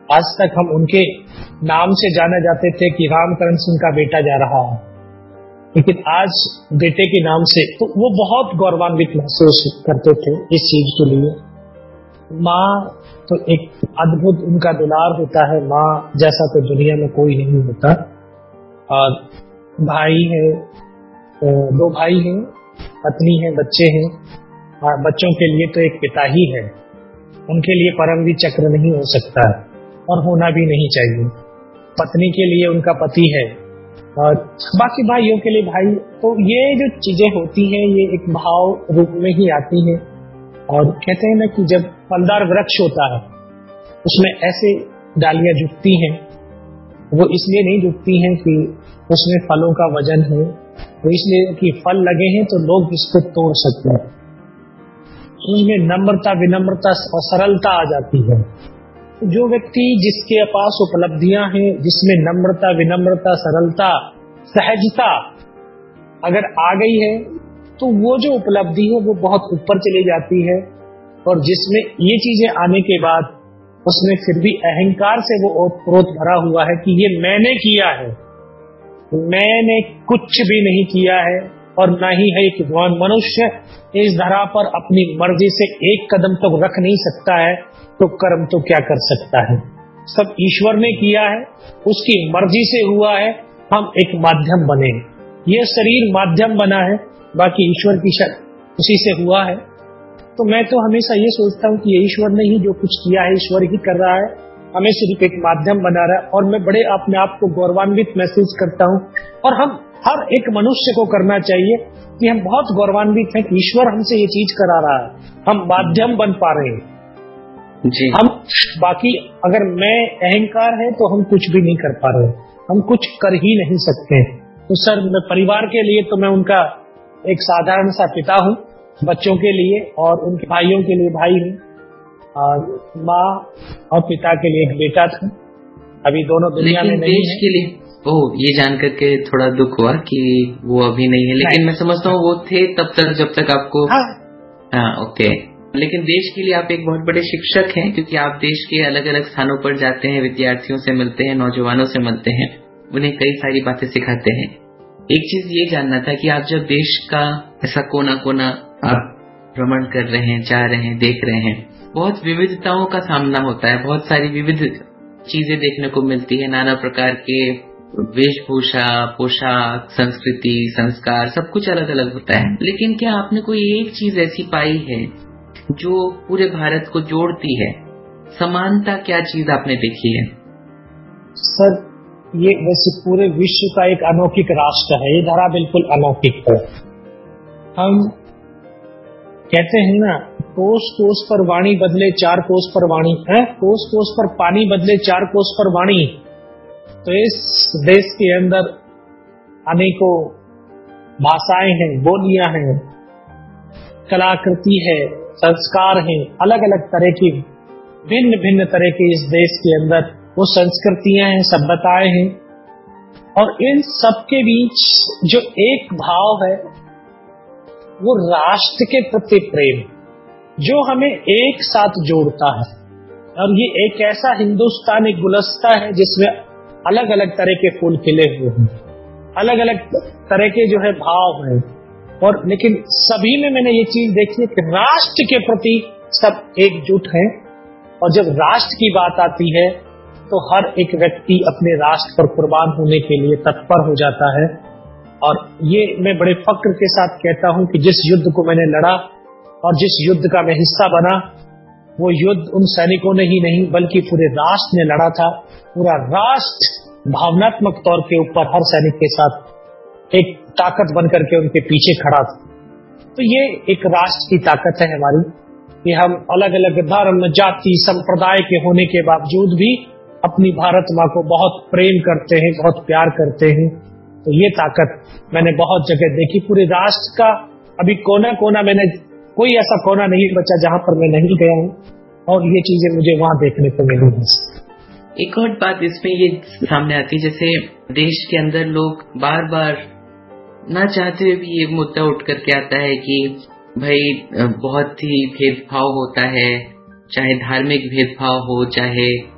आज तक हम उनके नाम से जाने जाते थे कि रामकरण सिंह का बेटा जा रहा है, लेकिन आज बेटे के नाम से तो वो बहुत गौरवान्वित महसूस करते थे इस चीज के लिए। माँ तो एक अद्भुत उनका दुलार होता है, माँ जैसा तो दुनिया में कोई नहीं होता। और भाई है, 2 भाई हैं, पत्नी है, बच्चे हैं। और बच्चों के लिए तो एक पिता ही है, उनके लिए परमवीर चक्र नहीं हो सकता है और होना भी नहीं चाहिए। पत्नी के लिए उनका पति है और बाकी भाइयों के लिए भाई। तो ये जो चीजें होती हैं ये एक भाव रूप में ही आती हैं। और कहते हैं ना कि जब फलदार वृक्ष होता है उसमें ऐसे डालियां झुकती हैं, वो इसलिए नहीं झुकती हैं कि उसमें फलों का वजन है, वो इसलिए कि फल लगे हैं तो लोग इसको तोड़ सकते हैं। उसमें नम्रता, विनम्रता और सरलता आ जाती है। जो व्यक्ति जिसके पास उपलब्धियां हैं, जिसमें नम्रता, विनम्रता, सरलता, सहजता अगर आ गई है तो वो जो उपलब्धि है वो बहुत ऊपर चली जाती है। और जिसमें ये चीजें आने के बाद उसमें फिर भी अहंकार से वो ओतप्रोत भरा हुआ है कि ये मैंने किया है, मैंने कुछ भी नहीं किया है और ना ही है एक मनुष्य इस धरा पर अपनी मर्जी से एक कदम तक रख नहीं सकता है, तो कर्म तो क्या कर सकता है। सब ईश्वर ने किया है, उसकी मर्जी से हुआ है, हम एक माध्यम बने। ये शरीर माध्यम बना है, बाकी ईश्वर की शक्ति उसी से हुआ है। तो मैं तो हमेशा ये सोचता हूँ कि ये ईश्वर ने ही जो कुछ किया है ईश्वर ही कर रहा है, हमें सिर्फ एक माध्यम बना रहा है। और मैं बड़े अपने आप को गौरवान्वित महसूस करता हूँ और हम हर एक मनुष्य को करना चाहिए कि हम बहुत गौरवान्वित हैं कि ईश्वर हमसे ये चीज करा रहा है, हम माध्यम बन पा रहे हैं जी। हम बाकी अगर मैं अहंकार है तो हम कुछ भी नहीं कर पा रहे, हम कुछ कर ही नहीं सकते। तो सर मैं परिवार के लिए तो मैं उनका एक साधारण सा पिता हूँ, बच्चों के लिए और उनके भाइयों के लिए भाई हूँ, और माँ और पिता के लिए एक बेटा था। अभी दोनों दुनिया में नहीं है। के लिए ये जान करके थोड़ा दुख हुआ कि वो अभी नहीं है, लेकिन मैं समझता हूँ वो थे तब तक जब तक आपको हाँ ओके। लेकिन देश के लिए आप एक बहुत बड़े शिक्षक हैं, क्योंकि आप देश के अलग अलग स्थानों पर जाते हैं, विद्यार्थियों से मिलते हैं, नौजवानों से मिलते हैं, उन्हें कई सारी बातें सिखाते हैं। एक चीज ये जानना था कि आप जब देश का ऐसा कोना कोना आप भ्रमण कर रहे हैं, जा रहे हैं, देख रहे हैं, बहुत विविधताओं का सामना होता है, बहुत सारी विविध चीजें देखने को मिलती है, नाना प्रकार के वेशभूषा, पोशाक, संस्कृति, संस्कार, सब कुछ अलग अलग होता है। लेकिन क्या आपने कोई एक चीज ऐसी पाई है जो पूरे भारत को जोड़ती है? समानता क्या चीज आपने देखी है? सर ये वैसे पूरे विश्व का एक अलौकिक राष्ट्र है, ये धरा बिल्कुल अलौकिक है। हम कहते हैं ना, कोस कोस पर वाणी बदले 4 कोस पर वाणी है, कोस कोस पर पानी बदले 4 कोस पर वाणी। तो इस देश के अंदर अनेकों भाषाएं हैं, बोलियां हैं, कलाकृति है, संस्कार हैं, अलग अलग तरह की भिन्न भिन्न तरह के इस देश के अंदर वो संस्कृतियां हैं, सभ्यताएं हैं। और इन सबके बीच जो एक भाव है वो राष्ट्र के प्रति प्रेम, जो हमें एक साथ जोड़ता है। और ये एक ऐसा हिंदुस्तान एक गुलस्ता है जिसमें अलग अलग तरह के फूल खिले हुए हैं, अलग अलग तरह के जो है भाव हैं, और लेकिन सभी में मैंने ये चीज देखी है कि राष्ट्र के प्रति सब एकजुट हैं। और जब राष्ट्र की बात आती है तो हर एक व्यक्ति अपने राष्ट्र पर कुर्बान होने के लिए तत्पर हो जाता है। और ये मैं बड़े फक्र के साथ कहता हूं कि जिस युद्ध को मैंने लड़ा और जिस युद्ध का मैं हिस्सा बना, वो युद्ध उन सैनिकों ने ही नहीं बल्कि पूरे राष्ट्र ने लड़ा था। पूरा राष्ट्र भावनात्मक तौर के ऊपर हर सैनिक के साथ एक ताकत बनकर के उनके पीछे खड़ा था। तो ये एक राष्ट्र की ताकत है हमारी कि हम अलग अलग धर्म, जाति, संप्रदाय के होने के बावजूद भी अपनी भारत माँ को बहुत प्रेम करते हैं, बहुत प्यार करते हैं। तो ये ताकत मैंने बहुत जगह देखी, पूरे राष्ट्र का अभी कोना कोना, मैंने कोई ऐसा कोना नहीं बचा जहां पर मैं नहीं गया हूं, और ये चीजें मुझे वहां देखने को मिली हैं। एक और बात इसमें ये सामने आती है, जैसे देश के अंदर लोग बार बार ना चाहते हुए भी ये मुद्दा उठ करके आता है कि भाई बहुत ही भेदभाव होता है, चाहे धार्मिक भेदभाव हो, चाहे